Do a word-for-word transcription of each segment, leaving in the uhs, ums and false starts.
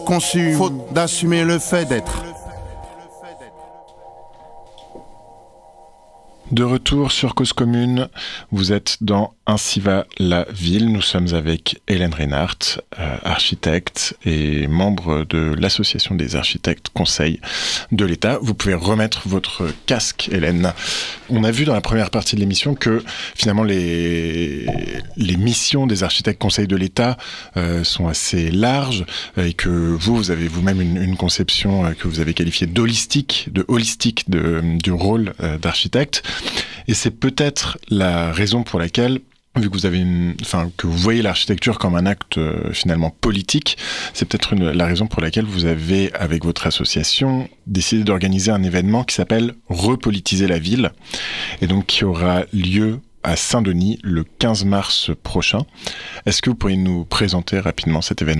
conçu faute d'assumer le fait d'être. De retour sur Cause Commune, vous êtes dans Ainsi va la ville. Nous sommes avec Hélène Reinhardt, euh, architecte et membre de l'Association des architectes conseils de l'État. Vous pouvez remettre votre casque, Hélène. On a vu dans la première partie de l'émission que finalement les, les missions des architectes conseils de l'État euh, sont assez larges et que vous, vous avez vous-même une, une conception euh, que vous avez qualifiée d'holistique, de holistique de, du rôle euh, d'architecte. Et c'est peut-être la raison pour laquelle, vu que vous avez une, enfin, que vous voyez l'architecture comme un acte euh, finalement politique, c'est peut-être une, la raison pour laquelle vous avez, avec votre association, décidé d'organiser un événement qui s'appelle Repolitiser la ville, et donc qui aura lieu à Saint-Denis le quinze mars prochain. Est-ce que vous pourriez nous présenter rapidement cet événement ?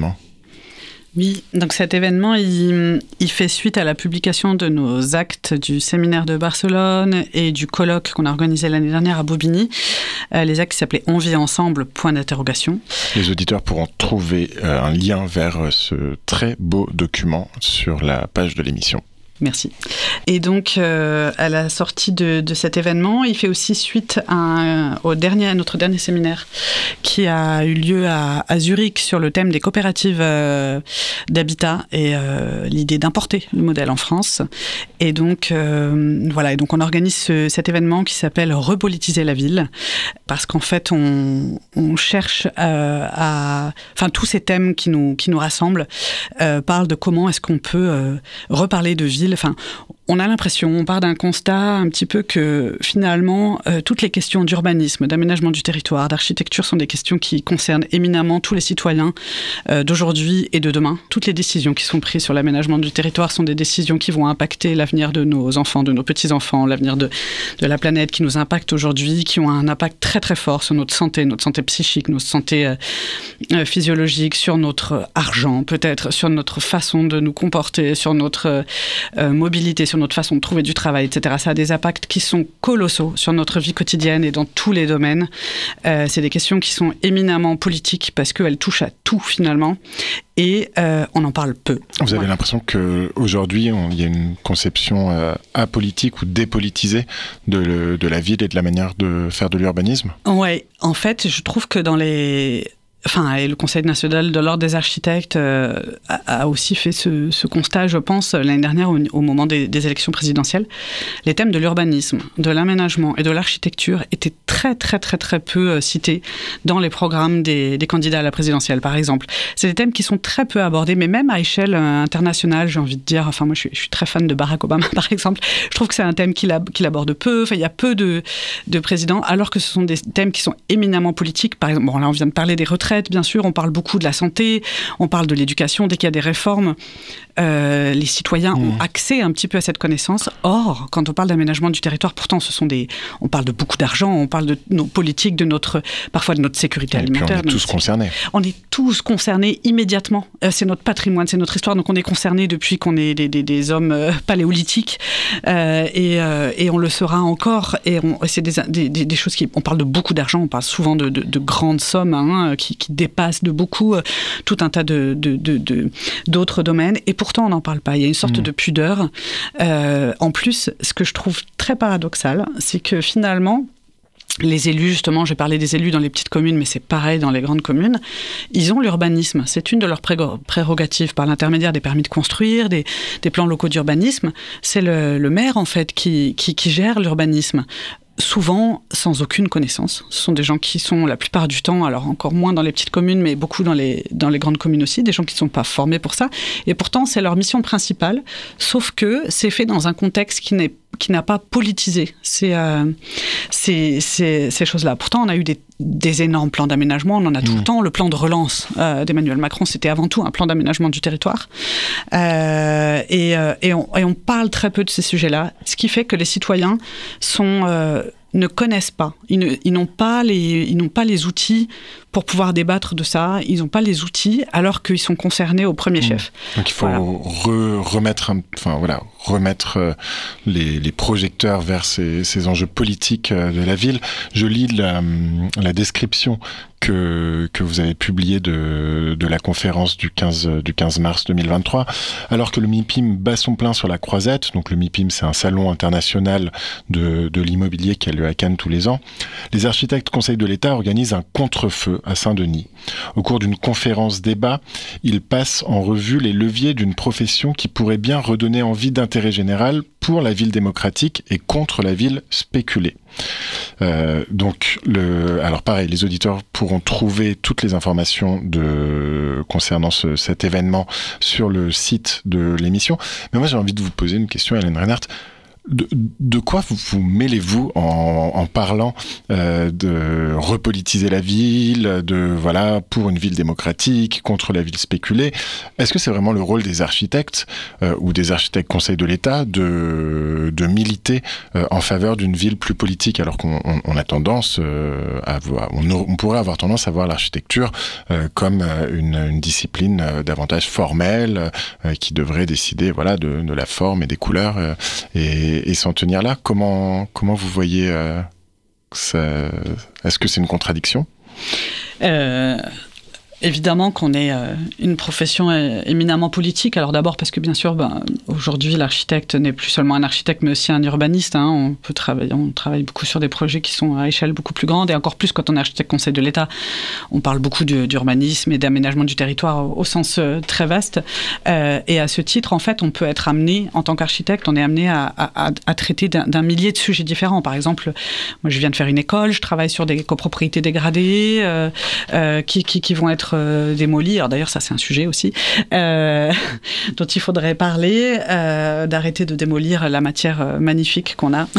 Oui, donc cet événement, il, il fait suite à la publication de nos actes du séminaire de Barcelone et du colloque qu'on a organisé l'année dernière à Bobigny. Euh, les actes qui s'appelaient « On vit ensemble », point d'interrogation. Les auditeurs pourront trouver euh, un lien vers ce très beau document sur la page de l'émission. Merci. Et donc, euh, à la sortie de, de cet événement, il fait aussi suite à, un, au dernier, à notre dernier séminaire qui a eu lieu à, à Zurich sur le thème des coopératives euh, d'habitat et euh, l'idée d'importer le modèle en France. Et donc, euh, voilà, et donc on organise ce, cet événement qui s'appelle « Repolitiser la ville » parce qu'en fait, on, on cherche euh, à... Enfin, tous ces thèmes qui nous, qui nous rassemblent euh, parlent de comment est-ce qu'on peut euh, reparler de ville. Enfin, on a l'impression, on part d'un constat un petit peu que finalement, euh, toutes les questions d'urbanisme, d'aménagement du territoire, d'architecture sont des questions qui concernent éminemment tous les citoyens euh, d'aujourd'hui et de demain. Toutes les décisions qui sont prises sur l'aménagement du territoire sont des décisions qui vont impacter l'avenir de nos enfants, de nos petits-enfants, l'avenir de, de la planète qui nous impacte aujourd'hui, qui ont un impact très très fort sur notre santé, notre santé psychique, notre santé euh, euh, physiologique, sur notre argent peut-être, sur notre façon de nous comporter, sur notre euh, mobilité, sur notre façon de trouver du travail, et cetera. Ça a des impacts qui sont colossaux sur notre vie quotidienne et dans tous les domaines. Euh, c'est des questions qui sont éminemment politiques parce qu'elles touchent à tout finalement et euh, on en parle peu. Vous avez ouais. l'impression qu'aujourd'hui, il y a une conception euh, apolitique ou dépolitisée de, le, de la ville et de la manière de faire de l'urbanisme ? Oui, en fait, je trouve que dans les... Enfin, et le Conseil national de l'ordre des architectes euh, a, a aussi fait ce, ce constat, je pense, l'année dernière au, au moment des, des élections présidentielles. Les thèmes de l'urbanisme, de l'aménagement et de l'architecture étaient très, très, très, très peu euh, cités dans les programmes des, des candidats à la présidentielle, par exemple. C'est des thèmes qui sont très peu abordés, mais même à échelle euh, internationale, j'ai envie de dire. Enfin, moi, je suis, je suis très fan de Barack Obama, par exemple. Je trouve que c'est un thème qu'il, ab- qu'il aborde peu. Enfin, il y a peu de, de présidents, alors que ce sont des thèmes qui sont éminemment politiques. Par exemple, bon, là, on vient de parler des retraites. Bien sûr, on parle beaucoup de la santé, on parle de l'éducation. Dès qu'il y a des réformes, euh, les citoyens mmh. ont accès un petit peu à cette connaissance. Or, quand on parle d'aménagement du territoire, pourtant, ce sont des, on parle de beaucoup d'argent, on parle de nos politiques, de notre, parfois de notre sécurité et alimentaire. Puis on est tous concernés. On est tous concernés immédiatement. Euh, c'est notre patrimoine, c'est notre histoire. Donc, on est concernés depuis qu'on est des, des, des hommes euh, paléolithiques euh, et, euh, et on le sera encore. Et, on, et c'est des, des, des, des choses qui, on parle de beaucoup d'argent, on parle souvent de, de, de grandes sommes hein, qui, qui dépasse de beaucoup euh, tout un tas de, de, de, de, d'autres domaines. Et pourtant, on n'en parle pas. Il y a une sorte mmh. de pudeur. Euh, en plus, ce que je trouve très paradoxal, c'est que finalement, les élus, justement, j'ai parlé des élus dans les petites communes, mais c'est pareil dans les grandes communes, ils ont l'urbanisme. C'est une de leurs prérogatives par l'intermédiaire des permis de construire, des, des plans locaux d'urbanisme. C'est le, le maire, en fait, qui, qui, qui gère l'urbanisme. Souvent sans aucune connaissance. Ce sont des gens qui sont la plupart du temps, alors encore moins dans les petites communes, mais beaucoup dans les, dans les grandes communes aussi, des gens qui ne sont pas formés pour ça. Et pourtant, c'est leur mission principale, sauf que c'est fait dans un contexte qui n'est qui n'a pas politisé ces, euh, ces, ces, ces choses-là. Pourtant, on a eu des, des énormes plans d'aménagement, on en a tout mmh. le temps. Le plan de relance euh, d'Emmanuel Macron, c'était avant tout un plan d'aménagement du territoire. Euh, et, euh, et, on, et on parle très peu de ces sujets-là, ce qui fait que les citoyens sont... Euh, ne connaissent pas, ils, ne, ils, n'ont pas les, ils n'ont pas les outils pour pouvoir débattre de ça. Ils n'ont pas les outils alors qu'ils sont concernés au premier chef. Donc il faut voilà. re, remettre, un, enfin, voilà, remettre euh, les, les projecteurs vers ces, ces enjeux politiques euh, de la ville. Je lis la, la description que, que vous avez publiée de, de la conférence du quinze, du quinze mars deux mille vingt-trois. Alors que le MIPIM bat son plein sur la Croisette, donc le MIPIM c'est un salon international de, de l'immobilier qui a lieu à Cannes tous les ans, les architectes Conseil de l'État organisent un contre-feu à Saint-Denis. Au cours d'une conférence débat, ils passent en revue les leviers d'une profession qui pourrait bien redonner envie d'intérêt général pour la ville démocratique et contre la ville spéculée. Euh, donc, le, alors pareil, les auditeurs pourront trouver toutes les informations de, concernant ce, cet événement sur le site de l'émission. Mais moi, j'ai envie de vous poser une question, Hélène Reinhardt. De, de quoi vous, vous mêlez-vous en, en parlant euh, de repolitiser la ville, de voilà pour une ville démocratique contre la ville spéculée? Est-ce que c'est vraiment le rôle des architectes euh, ou des architectes Conseil de l'État de, de militer euh, en faveur d'une ville plus politique, alors qu'on on, on a tendance euh, à voir, on, on pourrait avoir tendance à voir l'architecture euh, comme une, une discipline euh, davantage formelle euh, qui devrait décider voilà de, de la forme et des couleurs euh, et et s'en tenir là. Comment, comment vous voyez euh, ça, est-ce que c'est une contradiction ? euh... Évidemment qu'on est euh, une profession é- éminemment politique. Alors d'abord parce que bien sûr, ben, aujourd'hui, l'architecte n'est plus seulement un architecte, mais aussi un urbaniste. Hein. On peut travailler, on travaille beaucoup sur des projets qui sont à échelle beaucoup plus grande, et encore plus quand on est architecte Conseil de l'État. On parle beaucoup du, d'urbanisme et d'aménagement du territoire au, au sens euh, très vaste. Euh, et à ce titre, en fait, on peut être amené, en tant qu'architecte, on est amené à, à, à traiter d'un, d'un millier de sujets différents. Par exemple, moi, je viens de faire une école, je travaille sur des copropriétés dégradées euh, euh, qui, qui, qui vont être Euh, démolis. Alors d'ailleurs, ça c'est un sujet aussi euh, dont il faudrait parler, euh, d'arrêter de démolir la matière euh, magnifique qu'on a.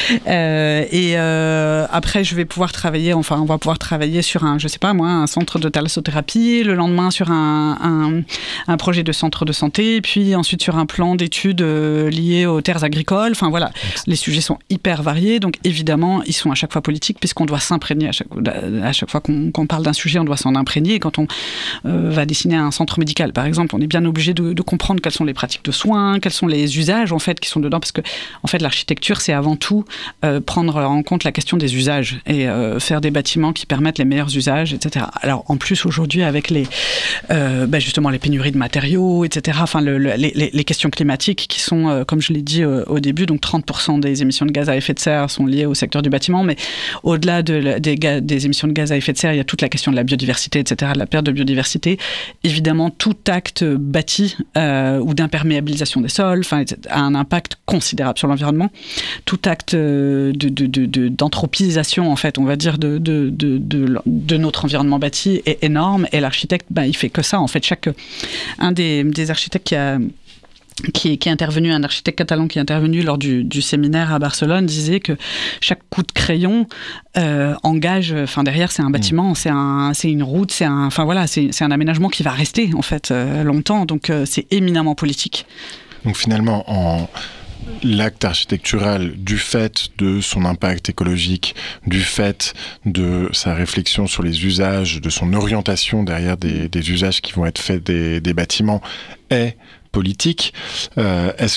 euh, et euh, après, je vais pouvoir travailler, enfin, on va pouvoir travailler sur un, je sais pas moi, un centre de thalassothérapie, le lendemain sur un, un, un projet de centre de santé, puis ensuite sur un plan d'études euh, liées aux terres agricoles. Enfin voilà, les sujets sont hyper variés, donc évidemment, ils sont à chaque fois politiques, puisqu'on doit s'imprégner à chaque, à chaque fois qu'on, qu'on parle d'un sujet, on doit s'en imprégner. Et quand on Euh, va dessiner un centre médical, par exemple, on est bien obligé de, de comprendre quelles sont les pratiques de soins, quels sont les usages en fait qui sont dedans, parce que en fait l'architecture c'est avant tout euh, prendre en compte la question des usages et euh, faire des bâtiments qui permettent les meilleurs usages, et cetera. Alors en plus aujourd'hui avec les euh, bah, justement les pénuries de matériaux, et cetera. Enfin le, le, les, les questions climatiques qui sont, euh, comme je l'ai dit euh, au début, donc trente pour cent des émissions de gaz à effet de serre sont liées au secteur du bâtiment, mais au-delà de, des, des émissions de gaz à effet de serre, il y a toute la question de la biodiversité, et cetera. De la perte de biodiversité. Évidemment, tout acte bâti euh, ou d'imperméabilisation des sols a un impact considérable sur l'environnement. Tout acte de, de, de, de, d'anthropisation, en fait, on va dire, de, de, de, de, de notre environnement bâti est énorme. Et l'architecte, ben, il fait que ça. En fait, chaque, un des, des architectes qui a... Qui est, qui est intervenu, un architecte catalan qui est intervenu lors du, du séminaire à Barcelone, disait que chaque coup de crayon euh, engage, enfin derrière c'est un bâtiment, mmh. c'est, un, c'est une route, c'est un, enfin voilà, c'est, c'est un aménagement qui va rester en fait euh, longtemps, donc euh, c'est éminemment politique. Donc finalement, en l'acte architectural, du fait de son impact écologique, du fait de sa réflexion sur les usages, de son orientation derrière des, des usages qui vont être faits des, des bâtiments, est politique. Euh, est-ce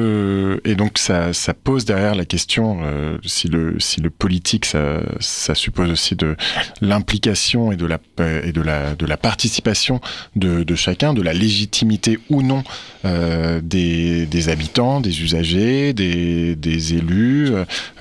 que et donc ça, ça pose derrière la question euh, si le si le politique ça, ça suppose aussi de l'implication et de la et de la de la participation de, de chacun, de la légitimité ou non euh, des des habitants, des usagers, des des élus,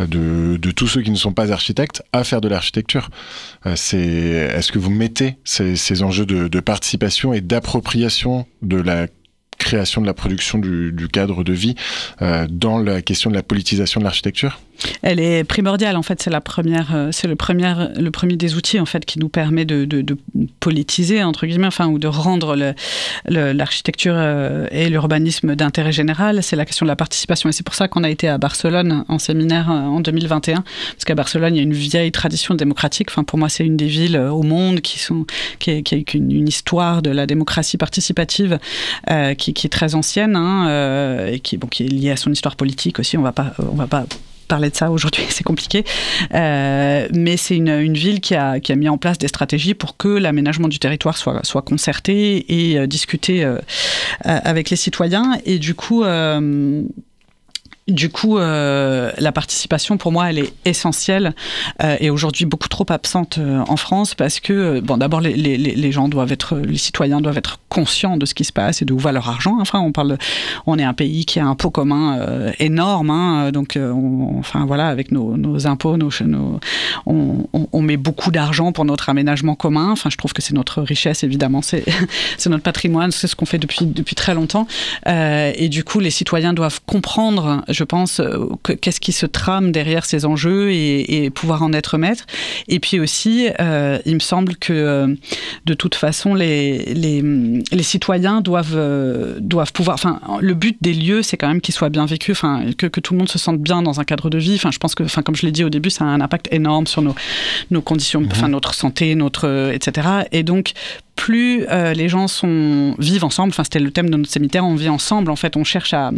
de de tous ceux qui ne sont pas architectes à faire de l'architecture. Euh, c'est est-ce que vous mettez ces ces enjeux de, de participation et d'appropriation de la création de la production du, du cadre de vie euh, dans la question de la politisation de l'architecture ? Elle est primordiale, en fait, c'est la première, c'est le premier, le premier des outils en fait qui nous permet de, de, de politiser entre guillemets, enfin ou de rendre le, le, l'architecture et l'urbanisme d'intérêt général. C'est la question de la participation, et c'est pour ça qu'on a été à Barcelone en séminaire en deux mille vingt et un, parce qu'à Barcelone il y a une vieille tradition démocratique. Enfin pour moi c'est une des villes au monde qui sont qui a, qui a une, une histoire de la démocratie participative euh, qui, qui est très ancienne hein, euh, et qui bon qui est liée à son histoire politique aussi. On va pas on va pas parler de ça aujourd'hui, c'est compliqué. Euh, mais c'est une, une ville qui a, qui a mis en place des stratégies pour que l'aménagement du territoire soit, soit concerté et euh, discuté euh, avec les citoyens. Et du coup... Euh, Du coup, euh, la participation, pour moi, elle est essentielle euh, et aujourd'hui beaucoup trop absente euh, en France parce que, bon, d'abord, les, les, les gens doivent être, les citoyens doivent être conscients de ce qui se passe et de où va leur argent. Enfin, on parle, de, on est un pays qui a un pot commun euh, énorme, hein, donc, euh, on, enfin voilà, avec nos, nos impôts, nos, nos, on, on, on met beaucoup d'argent pour notre aménagement commun. Enfin, je trouve que c'est notre richesse, évidemment, c'est, c'est notre patrimoine, c'est ce qu'on fait depuis depuis très longtemps. Euh, et du coup, les citoyens doivent comprendre, je pense, que, qu'est-ce qui se trame derrière ces enjeux et, et pouvoir en être maître. Et puis aussi, euh, il me semble que euh, de toute façon, les, les, les citoyens doivent, euh, doivent pouvoir... Enfin, le but des lieux, c'est quand même qu'ils soient bien vécus, enfin, que, que tout le monde se sente bien dans un cadre de vie. Enfin, je pense que, enfin, comme je l'ai dit au début, ça a un impact énorme sur nos, nos conditions, mmh. enfin, notre santé, notre, et cetera. Et donc, plus euh, les gens sont, vivent ensemble, enfin c'était le thème de notre séminaire, on vit ensemble, en fait on cherche à,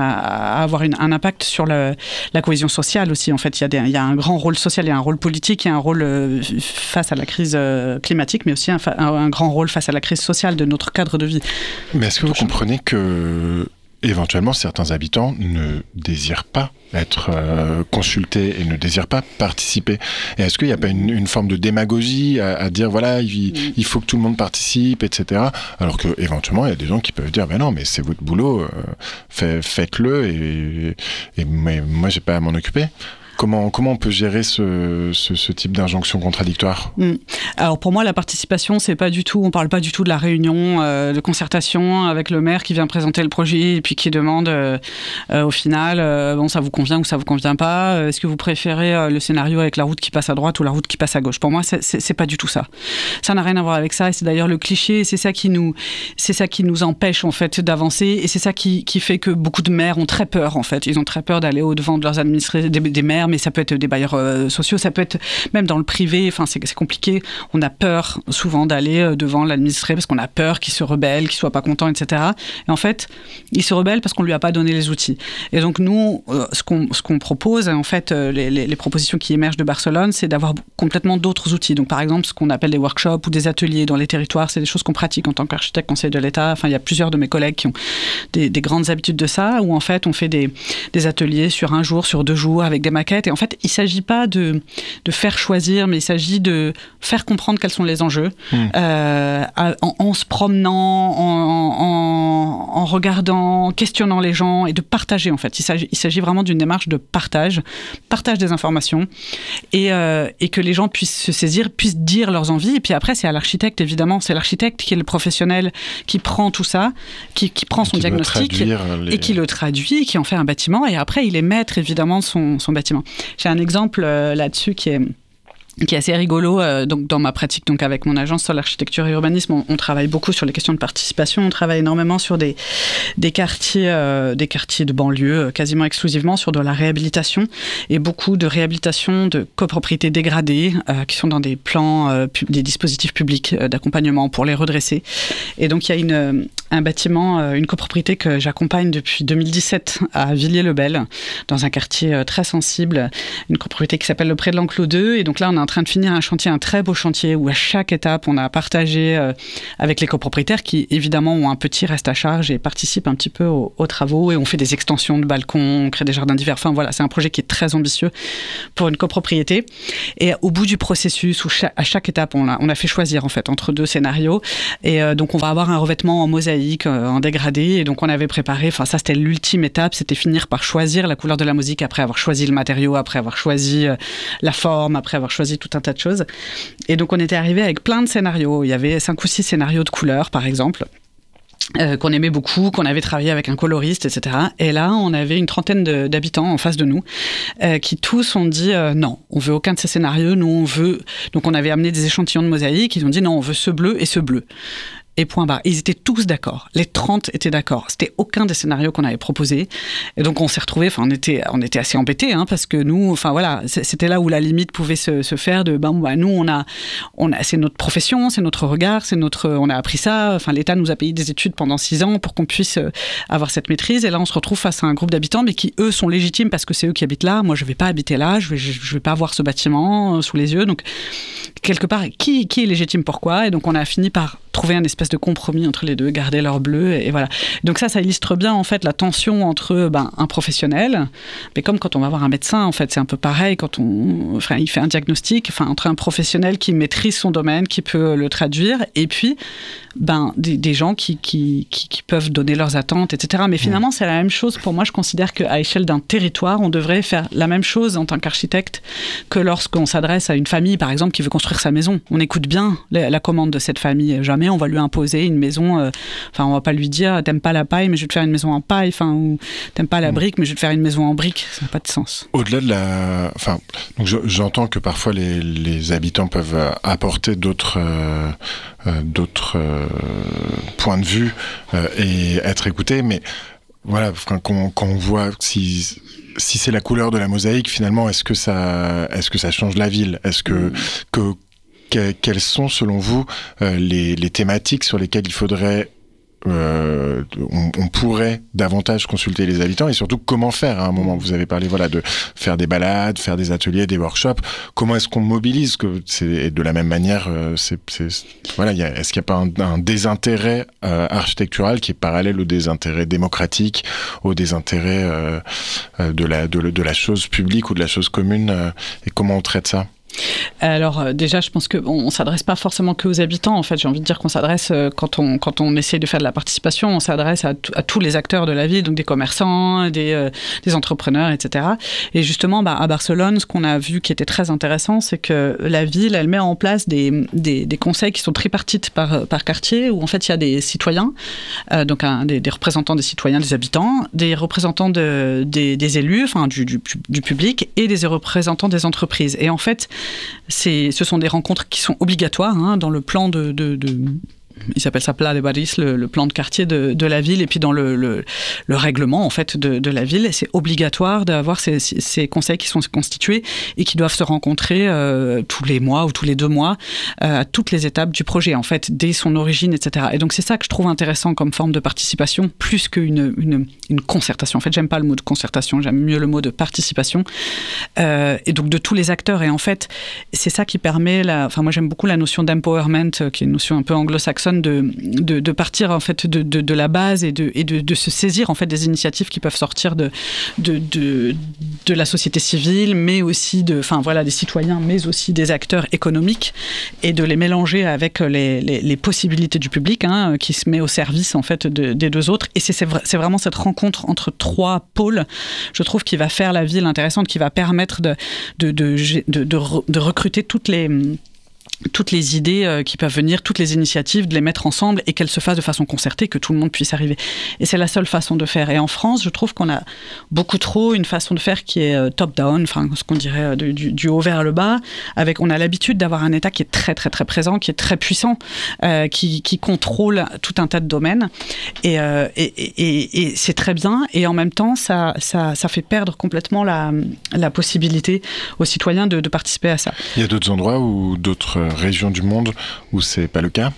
à, à avoir une, un impact sur le, la cohésion sociale aussi, en fait il y, a des, il y a un grand rôle social, il y a un rôle politique, il y a un rôle euh, face à la crise euh, climatique, mais aussi un, un, un grand rôle face à la crise sociale de notre cadre de vie. Mais est-ce que vous comprenez que éventuellement certains habitants ne désirent pas être euh, consultés et ne désirent pas participer. Et est-ce qu'il n'y a pas une, une forme de démagogie à, à dire voilà, il, il faut que tout le monde participe, et cetera. Alors que éventuellement il y a des gens qui peuvent dire ben non, mais c'est votre boulot, euh, fait, faites-le et, et mais moi j'ai pas à m'en occuper. Comment, comment on peut gérer ce, ce, ce type d'injonction contradictoire ? mmh. Alors pour moi, la participation, c'est pas du tout, on parle pas du tout de la réunion euh, de concertation avec le maire qui vient présenter le projet et puis qui demande euh, euh, au final, euh, bon ça vous convient ou ça vous convient pas ? Est-ce que vous préférez euh, le scénario avec la route qui passe à droite ou la route qui passe à gauche ? Pour moi, c'est, c'est, c'est pas du tout ça. Ça n'a rien à voir avec ça et c'est d'ailleurs le cliché. Et c'est ça qui nous, c'est ça qui nous empêche en fait d'avancer et c'est ça qui, qui fait que beaucoup de maires ont très peur en fait. Ils ont très peur d'aller au devant de leurs administrés, des, des maires. Mais ça peut être des bailleurs euh, sociaux, ça peut être même dans le privé, enfin c'est, c'est compliqué. On a peur souvent d'aller euh, devant l'administré parce qu'on a peur qu'il se rebelle, qu'il soit pas content, et cetera. Et en fait, il se rebelle parce qu'on lui a pas donné les outils. Et donc nous, euh, ce qu'on ce qu'on propose, en fait, euh, les, les, les propositions qui émergent de Barcelone, c'est d'avoir complètement d'autres outils. Donc par exemple, ce qu'on appelle des workshops ou des ateliers dans les territoires, c'est des choses qu'on pratique en tant qu'architecte conseil de l'État. Enfin, il y a plusieurs de mes collègues qui ont des, des grandes habitudes de ça, où en fait on fait des, des ateliers sur un jour, sur deux jours, avec des maquettes. Et en fait, il ne s'agit pas de, de faire choisir, mais il s'agit de faire comprendre quels sont les enjeux, mmh. euh, en, en se promenant, en, en, en regardant, en questionnant les gens et de partager en fait. Il s'agit, il s'agit vraiment d'une démarche de partage, partage des informations et, euh, et que les gens puissent se saisir, puissent dire leurs envies. Et puis après, c'est à l'architecte, évidemment. C'est l'architecte qui est le professionnel qui prend tout ça, qui, qui prend son qui diagnostic les... et qui le traduit, qui en fait un bâtiment. Et après, il est maître, évidemment, de son, son bâtiment. J'ai un exemple euh, là-dessus qui est... qui est assez rigolo. Euh, donc dans ma pratique, donc avec mon agence sur l'architecture et l'urbanisme, on, on travaille beaucoup sur les questions de participation. On travaille énormément sur des des quartiers, euh, des quartiers de banlieue, euh, quasiment exclusivement sur de la réhabilitation et beaucoup de réhabilitation de copropriétés dégradées euh, qui sont dans des plans, euh, pu- des dispositifs publics euh, d'accompagnement pour les redresser. Et donc il y a une un bâtiment, euh, une copropriété que j'accompagne depuis deux mille dix-sept à Villiers-le-Bel, dans un quartier euh, très sensible, une copropriété qui s'appelle le Pré de l'Enclos deux. Et donc là, on est en train de finir un chantier, un très beau chantier, où à chaque étape, on a partagé euh, avec les copropriétaires qui, évidemment, ont un petit reste à charge et participent un petit peu aux, aux travaux. Et on fait des extensions de balcons, on crée des jardins d'hiver. Enfin, voilà, c'est un projet qui est très ambitieux pour une copropriété. Et au bout du processus, où cha- à chaque étape, on a, on a fait choisir, en fait, entre deux scénarios. Et euh, donc, on va avoir un revêtement en mosaïque, euh, en dégradé. Et donc, on avait préparé, enfin, ça, c'était l'ultime étape, c'était finir par choisir la couleur de la mosaïque après avoir choisi le matériau, après avoir choisi euh, la forme, après avoir choisi tout un tas de choses. Et donc, on était arrivé avec plein de scénarios. Il y avait cinq ou six scénarios de couleurs, par exemple, euh, qu'on aimait beaucoup, qu'on avait travaillé avec un coloriste, et cetera. Et là, on avait une trentaine de, d'habitants en face de nous euh, qui tous ont dit euh, non, on veut aucun de ces scénarios. Nous, on veut... Donc, on avait amené des échantillons de mosaïque. Ils ont dit non, on veut ce bleu et ce bleu. et point barre. Et ils étaient tous d'accord. Les trente étaient d'accord. C'était aucun des scénarios qu'on avait proposés. Et donc, on s'est retrouvés, enfin, on était, on était assez embêtés, hein, parce que nous, enfin, voilà, c'était là où la limite pouvait se, se faire de, ben, bah, nous, on a, on a, c'est notre profession, c'est notre regard, c'est notre, on a appris ça. Enfin, l'État nous a payé des études pendant six ans pour qu'on puisse avoir cette maîtrise. Et là, on se retrouve face à un groupe d'habitants, mais qui, eux, sont légitimes parce que c'est eux qui habitent là. Moi, je vais pas habiter là. Je vais, je, je vais pas avoir ce bâtiment sous les yeux. Donc, quelque part, qui, qui est légitime, pourquoi? Et donc, on a fini par trouver un espèce de compromis entre les deux, garder leur bleu, et, et voilà. Donc ça, ça illustre bien, en fait, la tension entre ben, un professionnel, mais comme quand on va voir un médecin, en fait, c'est un peu pareil, quand on, enfin, il fait un diagnostic, enfin, entre un professionnel qui maîtrise son domaine, qui peut le traduire, et puis ben, des, des gens qui, qui, qui, qui peuvent donner leurs attentes, et cetera. Mais finalement, mmh. c'est la même chose. Pour moi, je considère qu'à l'échelle d'un territoire, on devrait faire la même chose en tant qu'architecte que lorsqu'on s'adresse à une famille, par exemple, qui veut construire sa maison. On écoute bien la, la commande de cette famille. Jamais on va lui imposer une maison, euh, enfin, on va pas lui dire t'aimes pas la paille, mais je vais te faire une maison en paille, enfin, ou t'aimes pas la brique, mais je vais te faire une maison en brique. Ça n'a pas de sens. Au-delà de la, enfin, donc je, j'entends que parfois les, les habitants peuvent apporter d'autres, euh, euh, d'autres euh, points de vue euh, et être écoutés, mais voilà, quand, quand on voit si si c'est la couleur de la mosaïque, finalement, est-ce que ça, est-ce que ça change la ville? Est-ce que, mmh. que quelles sont, selon vous, euh, les, les thématiques sur lesquelles il faudrait, euh, on, on pourrait davantage consulter les habitants, et surtout comment faire à un moment? Vous avez parlé, voilà, de faire des balades, faire des ateliers, des workshops. Comment est-ce qu'on mobilise? Que c'est de la même manière, euh, c'est, c'est, voilà, y a, est-ce qu'il n'y a pas un, un désintérêt euh, architectural qui est parallèle au désintérêt démocratique, au désintérêt euh, de la de, de la chose publique ou de la chose commune, euh, et comment on traite ça? Alors déjà, je pense qu'on bon, ne s'adresse pas forcément que aux habitants. En fait, j'ai envie de dire qu'on s'adresse, quand on, quand on essaie de faire de la participation, on s'adresse à, t- à tous les acteurs de la ville, donc des commerçants, des, euh, des entrepreneurs, et cetera. Et justement, bah, à Barcelone, ce qu'on a vu qui était très intéressant, c'est que la ville, elle met en place des, des, des conseils qui sont tripartites par, par quartier, où en fait, il y a des citoyens, euh, donc un, des, des représentants des citoyens, des habitants, des représentants de, des, des élus, enfin du, du, du public, et des représentants des entreprises. Et en fait, C'est, ce sont des rencontres qui sont obligatoires hein, dans le plan de, de, de, il s'appelle ça Pla de Barris, le, le plan de quartier de, de la ville, et puis dans le, le, le règlement en fait de, de la ville, c'est obligatoire d'avoir ces, ces conseils qui sont constitués et qui doivent se rencontrer euh, tous les mois ou tous les deux mois euh, à toutes les étapes du projet en fait, dès son origine, et cetera. Et donc c'est ça que je trouve intéressant comme forme de participation, plus qu'une une, une concertation. En fait, j'aime pas le mot de concertation, j'aime mieux le mot de participation. Euh, et donc de tous les acteurs. Et en fait, c'est ça qui permet, la, enfin moi j'aime beaucoup la notion d'empowerment, qui est une notion un peu anglo-saxonne. De, de, de partir en fait de, de, de la base et, de, et de, de se saisir en fait des initiatives qui peuvent sortir de, de, de, de la société civile, mais aussi de, enfin voilà, des citoyens, mais aussi des acteurs économiques, et de les mélanger avec les, les, les possibilités du public hein, qui se met au service en fait de, des deux autres. Et c'est, c'est, c'est vraiment cette rencontre entre trois pôles, je trouve, qui va faire la ville intéressante, qui va permettre de, de, de, de, de, de recruter toutes les toutes les idées euh, qui peuvent venir, toutes les initiatives, de les mettre ensemble et qu'elles se fassent de façon concertée, que tout le monde puisse arriver. Et c'est la seule façon de faire. Et en France, je trouve qu'on a beaucoup trop une façon de faire qui est euh, top-down, enfin ce qu'on dirait euh, du, du haut vers le bas. Avec, on a l'habitude d'avoir un État qui est très très très présent, qui est très puissant, euh, qui, qui contrôle tout un tas de domaines. Et, euh, et, et, et c'est très bien. Et en même temps, ça, ça, ça fait perdre complètement la, la possibilité aux citoyens de, de participer à ça. Il y a d'autres endroits ou d'autres régions du monde où c'est pas le cas?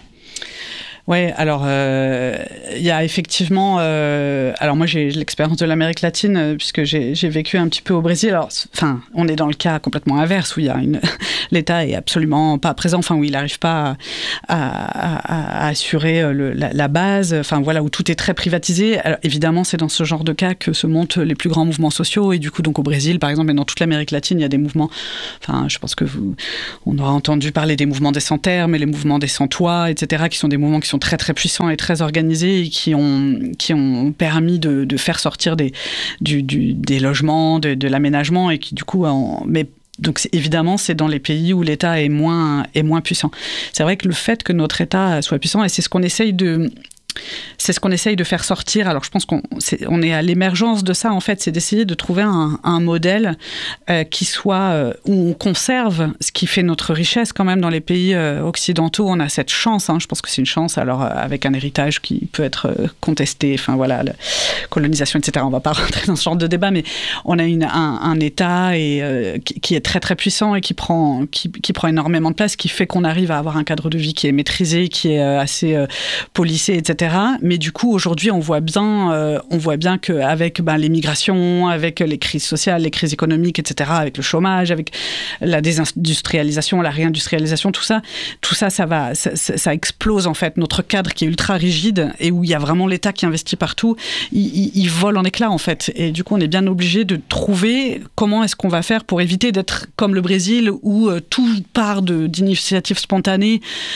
Ouais, alors il euh, y a effectivement, euh, alors moi j'ai l'expérience de l'Amérique latine euh, puisque j'ai, j'ai vécu un petit peu au Brésil. Alors, enfin, on est dans le cas complètement inverse où il y a une, l'État est absolument pas présent, enfin où il n'arrive pas à, à, à assurer le, la, la base, enfin voilà où tout est très privatisé. Alors, évidemment, c'est dans ce genre de cas que se montent les plus grands mouvements sociaux et du coup donc au Brésil par exemple et dans toute l'Amérique latine il y a des mouvements. Enfin, je pense que vous, on aura entendu parler des mouvements des sans-terre, mais les mouvements des sans-toit, et cetera, qui sont des mouvements qui sont très très puissants et très organisés et qui ont, qui ont permis de, de faire sortir des, du, du, des logements, de, de l'aménagement et qui du coup... En, mais donc c'est, évidemment, c'est dans les pays où l'État est moins, est moins puissant. C'est vrai que le fait que notre État soit puissant, et c'est ce qu'on essaye de... c'est ce qu'on essaye de faire sortir. Alors, je pense qu'on c'est, on est à l'émergence de ça, en fait. C'est d'essayer de trouver un, un modèle euh, qui soit... Euh, où on conserve ce qui fait notre richesse, quand même, dans les pays euh, occidentaux. On a cette chance, hein, je pense que c'est une chance, alors, euh, avec un héritage qui peut être euh, contesté, enfin, voilà, la colonisation, et cetera. On ne va pas rentrer dans ce genre de débat, mais on a une, un, un État et, euh, qui, qui est très, très puissant et qui prend, qui, qui prend énormément de place, qui fait qu'on arrive à avoir un cadre de vie qui est maîtrisé, qui est euh, assez euh, policé, et cetera. Mais du coup, aujourd'hui, on voit bien, euh, on voit bien qu'avec ben, les migrations, avec les crises sociales, les crises économiques, et cetera, avec le chômage, avec la désindustrialisation, la réindustrialisation, tout ça, tout ça, ça va, ça, ça explose en fait. Notre cadre qui est ultra rigide et où il y a vraiment l'État qui investit partout, il, il, il vole en éclats en fait. Et du coup, on est bien obligé de trouver comment est-ce qu'on va faire pour éviter d'être comme le Brésil où euh, tout part de, d'initiatives spontanées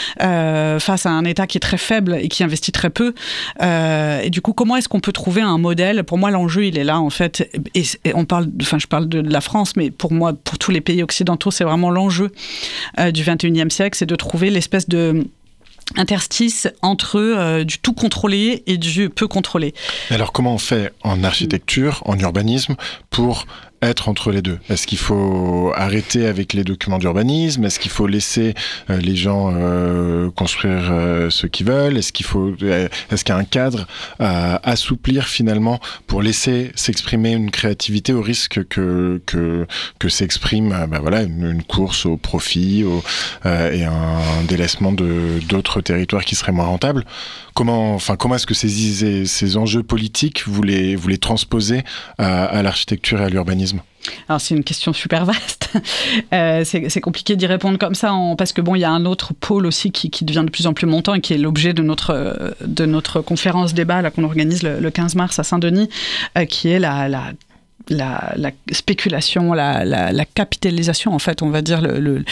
euh, face à un État qui est très faible et qui investit très peu. Euh, et du coup, comment est-ce qu'on peut trouver un modèle ? Pour moi, l'enjeu, il est là, en fait. Et, et on parle, enfin, je parle de, de la France, mais pour moi, pour tous les pays occidentaux, c'est vraiment l'enjeu euh, du vingt et unième siècle, c'est de trouver l'espèce de interstice entre euh, du tout contrôlé et du peu contrôlé. Alors, comment on fait en architecture, en urbanisme, pour être entre les deux ? Est-ce qu'il faut arrêter avec les documents d'urbanisme ? Est-ce qu'il faut laisser euh, les gens euh, construire euh, ce qu'ils veulent ? Est-ce qu'il faut, euh, est-ce qu'il y a un cadre à assouplir finalement pour laisser s'exprimer une créativité au risque que que que s'exprime euh, ben voilà une, une course au profit au, euh, et un délaissement de d'autres territoires qui seraient moins rentables ? Comment, enfin, comment est-ce que ces, ces enjeux politiques, vous les, vous les transposez à, à l'architecture et à l'urbanisme ? Alors, c'est une question super vaste. Euh, c'est, c'est compliqué d'y répondre comme ça, en, parce que bon, il y a un autre pôle aussi qui, qui devient de plus en plus montant et qui est l'objet de notre, de notre conférence débat là, qu'on organise le, le quinze mars à Saint-Denis, euh, qui est la... la La, la spéculation, la, la, la capitalisation, en fait, on va dire, le, le,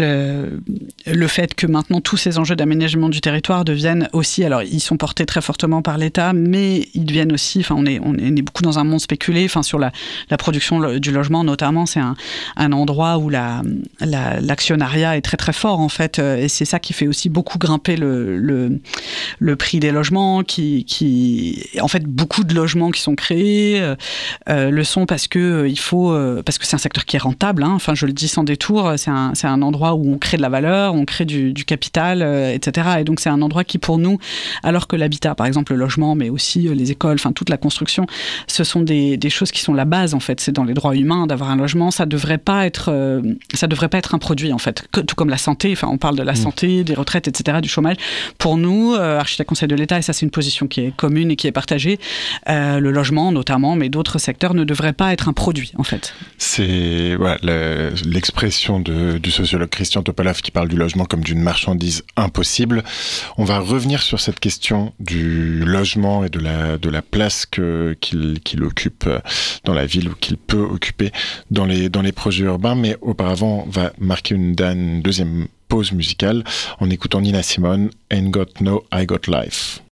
le, le fait que maintenant tous ces enjeux d'aménagement du territoire deviennent aussi, alors ils sont portés très fortement par l'État, mais ils deviennent aussi, enfin on est, on est beaucoup dans un monde spéculé, enfin sur la, la production du logement notamment, c'est un, un endroit où la, la, l'actionnariat est très très fort en fait, et c'est ça qui fait aussi beaucoup grimper le, le, le prix des logements, qui, qui, en fait beaucoup de logements qui sont créés, euh, le sont parce que euh, il faut euh, parce que c'est un secteur qui est rentable, hein. Enfin je le dis sans détour, c'est un c'est un endroit où on crée de la valeur, on crée du, du capital, euh, et cetera. Et donc c'est un endroit qui pour nous, alors que l'habitat, par exemple le logement, mais aussi euh, les écoles, enfin toute la construction, ce sont des des choses qui sont la base en fait. C'est dans les droits humains d'avoir un logement, ça devrait pas être euh, ça devrait pas être un produit en fait. Que, tout comme la santé, enfin on parle de la mmh. santé, des retraites, et cetera, du chômage. Pour nous, euh, architecte conseil de l'État, et ça c'est une position qui est commune et qui est partagée, euh, le logement notamment, mais d'autres secteurs ne devraient pas être un produit, en fait. C'est voilà, le, l'expression de, du sociologue Christian Topalov qui parle du logement comme d'une marchandise impossible. On va revenir sur cette question du logement et de la, de la place que, qu'il, qu'il occupe dans la ville ou qu'il peut occuper dans les, dans les projets urbains. Mais auparavant, on va marquer une, une deuxième pause musicale en écoutant Nina Simone, Ain't Got No, I Got Life.